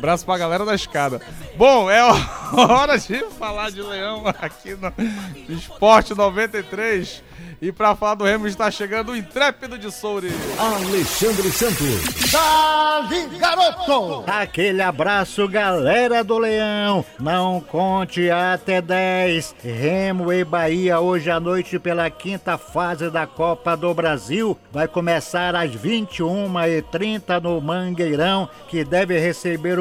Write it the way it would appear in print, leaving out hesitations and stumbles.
Abraço pra galera da escada. Bom, é hora de falar de Leão aqui no Esporte 93. E pra falar do Remo está chegando o intrépido de Soure, Alexandre Santos. Salve, garoto! Aquele abraço, galera do Leão. Não conte até 10. Remo e Bahia hoje à noite pela quinta fase da Copa do Brasil. Vai começar às 21h30 no Mangueirão, que deve receber